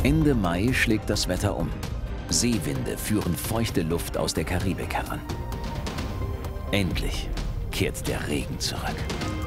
Ende Mai schlägt das Wetter um. Seewinde führen feuchte Luft aus der Karibik heran. Endlich kehrt der Regen zurück.